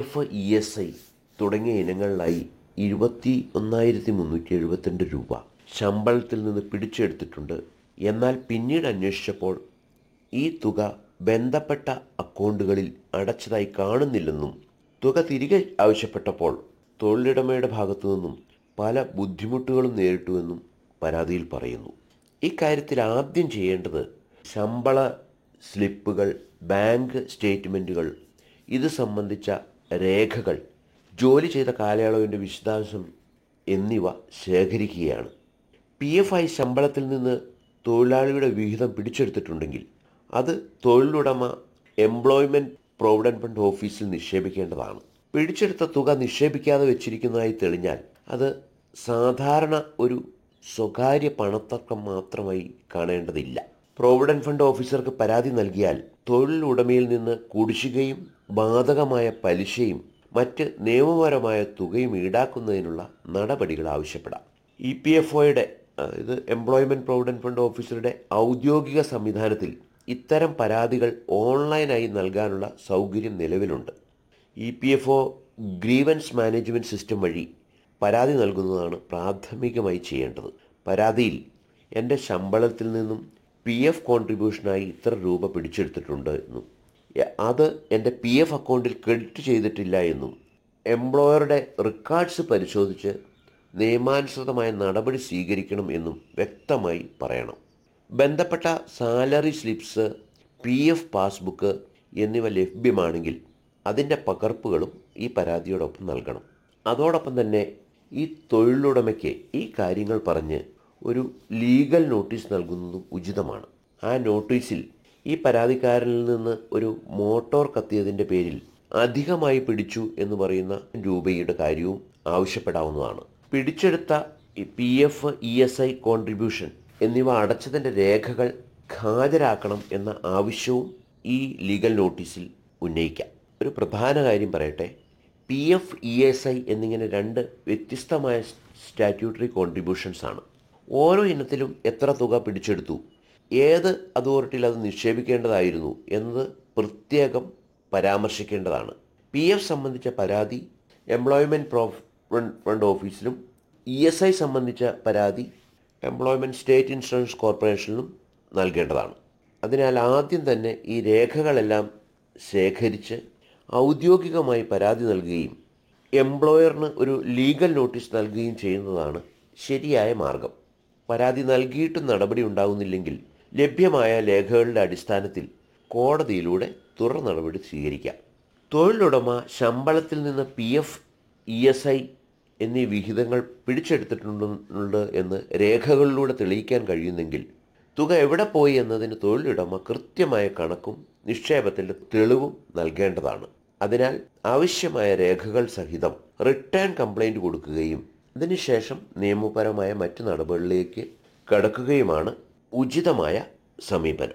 F, ESI തുടങ്ങിയ ഇനങ്ങളിലായി 21,372 രൂപ ശമ്പളത്തിൽ നിന്ന് പിടിച്ചെടുത്തിട്ടുണ്ട്. എന്നാൽ പിന്നീട് അന്വേഷിച്ചപ്പോൾ ഈ തുക ബന്ധപ്പെട്ട അക്കൗണ്ടുകളിൽ അടച്ചതായി കാണുന്നില്ലെന്നും തുക തിരികെ ആവശ്യപ്പെട്ടപ്പോൾ തൊഴിലുടമയുടെ ഭാഗത്തു നിന്നും പല ബുദ്ധിമുട്ടുകളും നേരിട്ടുവെന്നും പരാതിയിൽ പറയുന്നു. ഇക്കാര്യത്തിൽ ആദ്യം ചെയ്യേണ്ടത് ശമ്പള സ്ലിപ്പുകൾ, ബാങ്ക് സ്റ്റേറ്റ്മെൻറ്റുകൾ, ഇത് സംബന്ധിച്ച രേഖകൾ, ജോലി ചെയ്ത കാലയളവിൻ്റെ വിശദാംശം എന്നിവ ശേഖരിക്കുകയാണ്. PF ആയി ശമ്പളത്തിൽ നിന്ന് തൊഴിലാളിയുടെ വിഹിതം പിടിച്ചെടുത്തിട്ടുണ്ടെങ്കിൽ അത് തൊഴിലുടമ എംപ്ലോയ്മെൻറ്റ് പ്രൊവിഡൻറ്റ് ഫണ്ട് ഓഫീസിൽ നിക്ഷേപിക്കേണ്ടതാണ്. പിടിച്ചെടുത്ത തുക നിക്ഷേപിക്കാതെ വെച്ചിരിക്കുന്നതായി തെളിഞ്ഞാൽ അത് സാധാരണ ഒരു സ്വകാര്യ പണത്തർക്കം മാത്രമായി കാണേണ്ടതില്ല. പ്രൊവിഡൻറ്റ് ഫണ്ട് ഓഫീസർക്ക് പരാതി നൽകിയാൽ തൊഴിലുടമയിൽ നിന്ന് കുടിശ്ശികയും ബാധകമായ പലിശയും മറ്റ് നിയമപരമായ തുകയും ഈടാക്കുന്നതിനുള്ള നടപടികൾ ആവശ്യപ്പെടാം. EPFOയുടെ ഇത് എംപ്ലോയ്മെൻറ്റ് പ്രൊവിഡൻറ്റ് ഫണ്ട് ഓഫീസറുടെ ഔദ്യോഗിക സംവിധാനത്തിൽ ഇത്തരം പരാതികൾ ഓൺലൈനായി നൽകാനുള്ള സൗകര്യം നിലവിലുണ്ട്. EPFO ഗ്രീവൻസ് മാനേജ്മെൻറ്റ് സിസ്റ്റം വഴി പരാതി നൽകുന്നതാണ് പ്രാഥമികമായി ചെയ്യേണ്ടത്. പരാതിയിൽ എൻ്റെ ശമ്പളത്തിൽ നിന്നും PF കോൺട്രിബ്യൂഷനായി ഇത്ര രൂപ പിടിച്ചെടുത്തിട്ടുണ്ട് എന്നും അത് എൻ്റെ PF അക്കൗണ്ടിൽ ക്രെഡിറ്റ് ചെയ്തിട്ടില്ല എന്നും എംപ്ലോയറുടെ റെക്കോർഡ്സ് പരിശോധിച്ച് നിയമാനുസൃതമായ നടപടി സ്വീകരിക്കണം എന്നും വ്യക്തമായി പറയണം. ബന്ധപ്പെട്ട സാലറി സ്ലിപ്സ്, PF പാസ്ബുക്ക് എന്നിവ ലഭ്യമാണെങ്കിൽ അതിൻ്റെ പകർപ്പുകളും ഈ പരാതിയോടൊപ്പം നൽകണം. അതോടൊപ്പം തന്നെ ഈ തൊഴിലുടമയ്ക്ക് ഈ കാര്യങ്ങൾ പറഞ്ഞ് ഒരു ലീഗൽ നോട്ടീസ് നൽകുന്നതും ഉചിതമാണ്. ആ നോട്ടീസിൽ ഈ പരാതിക്കാരനിൽ നിന്ന് ഒരു മോട്ടോർ കത്തിയതിൻ്റെ പേരിൽ അധികമായി പിടിച്ചു എന്ന് പറയുന്ന രൂപയുടെ കാര്യവും ആവശ്യപ്പെടാവുന്നതാണ്. പിടിച്ചെടുത്ത PF, ESI കോൺട്രിബ്യൂഷൻ എന്നിവ അടച്ചതിൻ്റെ രേഖകൾ ഹാജരാക്കണം എന്ന ആവശ്യവും ഈ ലീഗൽ നോട്ടീസിൽ ഉന്നയിക്കാം. ഒരു പ്രധാന കാര്യം പറയട്ടെ, PF, ESI എന്നിങ്ങനെ രണ്ട് വ്യത്യസ്തമായ സ്റ്റാറ്റ്യൂട്ടറി കോൺട്രിബ്യൂഷൻസ് ആണ്. ഓരോ ഇനത്തിലും എത്ര തുക പിടിച്ചെടുത്തു, ഏത് അതോറിറ്റിയിൽ അത് നിക്ഷേപിക്കേണ്ടതായിരുന്നു എന്നത് പ്രത്യേകം പരാമർശിക്കേണ്ടതാണ്. PF സംബന്ധിച്ച പരാതി എംപ്ലോയ്മെൻറ്റ് പ്രൊവിഡൻറ്റ് ഫണ്ട് ഓഫീസിലും ESI സംബന്ധിച്ച പരാതി എംപ്ലോയ്മെൻറ്റ് സ്റ്റേറ്റ് ഇൻഷുറൻസ് കോർപ്പറേഷനിലും നൽകേണ്ടതാണ്. അതിനാൽ ആദ്യം തന്നെ ഈ രേഖകളെല്ലാം ശേഖരിച്ച് ഔദ്യോഗികമായി പരാതി നൽകുകയും എംപ്ലോയറിന് ഒരു ലീഗൽ നോട്ടീസ് നൽകുകയും ചെയ്യുന്നതാണ് ശരിയായ മാർഗം. പരാതി നൽകിയിട്ടും നടപടി ഉണ്ടാകുന്നില്ലെങ്കിൽ ലഭ്യമായ രേഖകളുടെ അടിസ്ഥാനത്തിൽ കോടതിയിലൂടെ തുടർ നടപടി സ്വീകരിക്കാം. തൊഴിലുടമ ശമ്പളത്തിൽ നിന്ന് PF, ESI എന്നീ വിഹിതങ്ങൾ പിടിച്ചെടുത്തിട്ടുണ്ട് എന്ന് രേഖകളിലൂടെ തെളിയിക്കാൻ കഴിയുന്നെങ്കിൽ തുക എവിടെ പോയി എന്നതിന് തൊഴിലുടമ കൃത്യമായ കണക്കും നിക്ഷേപത്തിൻ്റെ തെളിവും നൽകേണ്ടതാണ്. അതിനാൽ ആവശ്യമായ രേഖകൾ സഹിതം റിട്ടേൺ കംപ്ലൈൻറ്റ് കൊടുക്കുകയും അതിനുശേഷം നിയമപരമായ മറ്റു നടപടികളിലേക്ക് കടക്കുകയുമാണ് ഉചിതമായ സമീപനം.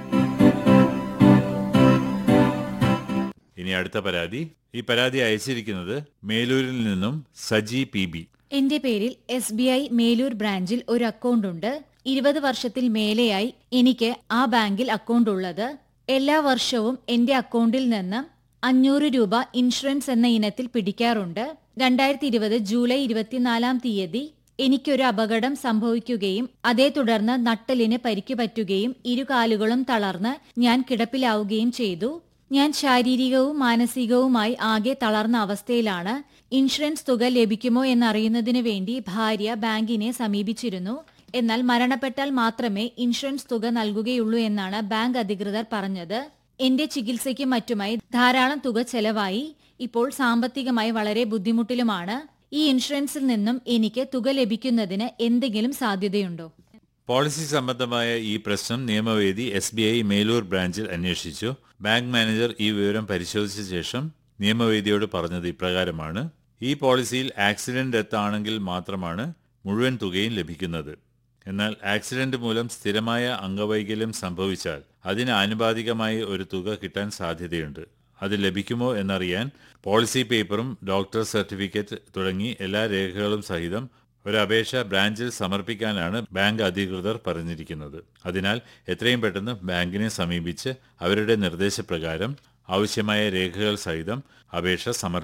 ഇനി അടുത്ത പരാതി. ഈ പരാതി അയച്ചിരിക്കുന്നത് മേലൂരിൽ നിന്നും സജി PB. എന്റെ പേരിൽ SBI മേലൂർ ബ്രാഞ്ചിൽ ഒരു അക്കൗണ്ട് ഉണ്ട്. 20 വർഷത്തിൽ മേലെയായി എനിക്ക് ആ ബാങ്കിൽ അക്കൗണ്ട് ഉള്ളത്. എല്ലാ വർഷവും എന്റെ അക്കൗണ്ടിൽ നിന്ന് 500 രൂപ ഇൻഷുറൻസ് എന്ന ഇനത്തിൽ പിടിക്കാറുണ്ട്. 2020 ജൂലൈ 24 തീയതി എനിക്കൊരു അപകടം സംഭവിക്കുകയും അതേ തുടർന്ന് നട്ടെല്ലിന് പരിക്ക് പറ്റുകയും ഇരുകാലുകളും തളർന്ന് ഞാൻ കിടപ്പിലാവുകയും ചെയ്തു. ഞാൻ ശാരീരികവും മാനസികവുമായി ആകെ തളർന്ന അവസ്ഥയിലാണ്. ഇൻഷുറൻസ് തുക ലഭിക്കുമോ എന്നറിയുന്നതിനു വേണ്ടി ഭാര്യ ബാങ്കിനെ സമീപിച്ചിരുന്നു. എന്നാൽ മരണപ്പെട്ടാൽ മാത്രമേ ഇൻഷുറൻസ് തുക നൽകുകയുള്ളൂ എന്നാണ് ബാങ്ക് അധികൃതർ പറഞ്ഞത്. എന്റെ ചികിത്സയ്ക്കും മറ്റുമായി ധാരാളം തുക ചെലവായി. ഇപ്പോൾ സാമ്പത്തികമായി വളരെ ബുദ്ധിമുട്ടിലുമാണ്. ഈ ഇൻഷുറൻസിൽ നിന്നും എനിക്ക് തുക ലഭിക്കുന്നതിന് എന്തെങ്കിലും സാധ്യതയുണ്ടോ? പോളിസി സംബന്ധമായ ഈ പ്രശ്നം നിയമവേദി SBI മേലൂർ ബ്രാഞ്ചിൽ അന്വേഷിച്ചു. ബാങ്ക് മാനേജർ ഈ വിവരം പരിശോധിച്ച ശേഷം നിയമവേദിയോട് പറഞ്ഞത് ഇപ്രകാരമാണ്: ഈ പോളിസിയിൽ ആക്സിഡന്റ് ഡെത്ത് ആണെങ്കിൽ മാത്രമാണ് മുഴുവൻ തുകയും ലഭിക്കുന്നത്. എന്നാൽ ആക്സിഡന്റ് മൂലം സ്ഥിരമായ അംഗവൈകല്യം സംഭവിച്ചാൽ അതിന് ആനുപാതികമായി ഒരു തുക കിട്ടാൻ സാധ്യതയുണ്ട്. അത് ലഭിക്കുമോ എന്നറിയാൻ പോളിസി പേപ്പറും ഡോക്ടർ സർട്ടിഫിക്കറ്റ് തുടങ്ങി എല്ലാ രേഖകളും സഹിതം ഒരു അപേക്ഷ ബ്രാഞ്ചിൽ സമർപ്പിക്കാനാണ് ബാങ്ക് അധികൃതർ പറഞ്ഞിരിക്കുന്നത്. അതിനാൽ എത്രയും പെട്ടെന്ന് ബാങ്കിനെ സമീപിച്ച് അവരുടെ നിർദ്ദേശപ്രകാരം ആവശ്യമായ രേഖകൾ സഹിതം അപേക്ഷ സമർപ്പിക്കും.